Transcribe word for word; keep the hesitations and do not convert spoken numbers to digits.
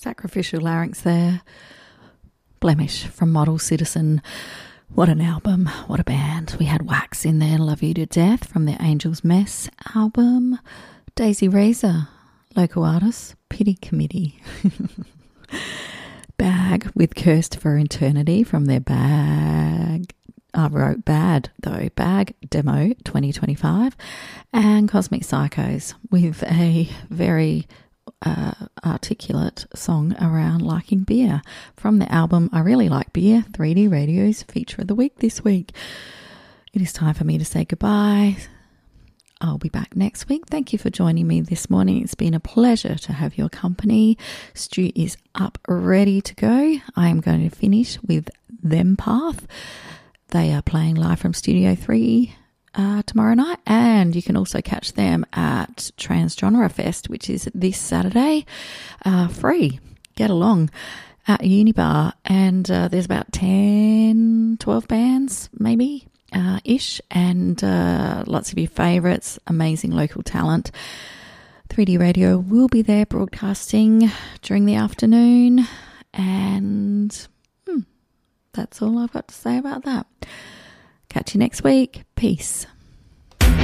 Sacrificial Larynx there. Blemish from Model Citizen. What an album. What a band. We had Wax in there. Love You to Death from their Angel's Mess album. Daisy Razor, local artist. Pity Committee. Bag with Cursed for Eternity from their Bag. I wrote Bad though. Bag Demo twenty twenty-five. And Cosmic Psychos with a very uh, articulate song around liking beer from the album I Really Like Beer, three D Radio's feature of the week this week. It is time for me to say goodbye. I'll be back next week. Thank you for joining me this morning. It's been a pleasure to have your company. Stu is up ready to go. I am going to finish with Them Path. They are playing live from Studio three uh, tomorrow night, and you can also catch them at Transgenre Fest, which is this Saturday, uh, free. Get along at Unibar, and uh, there's about ten, twelve bands maybe uh, ish, and uh, lots of your favourites, amazing local talent. three D Radio will be there broadcasting during the afternoon, and hmm, that's all I've got to say about that. Catch you next week. Peace.